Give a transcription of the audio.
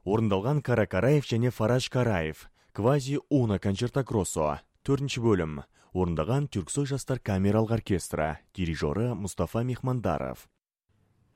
Орындалған Кара Караев және Фараж Караев. Квази Уна концерта Гроссо. 4-ші бөлім. Орындаған Түрксой жастар камералық оркестрі. Дирижері Мұстафа Мехмандаров.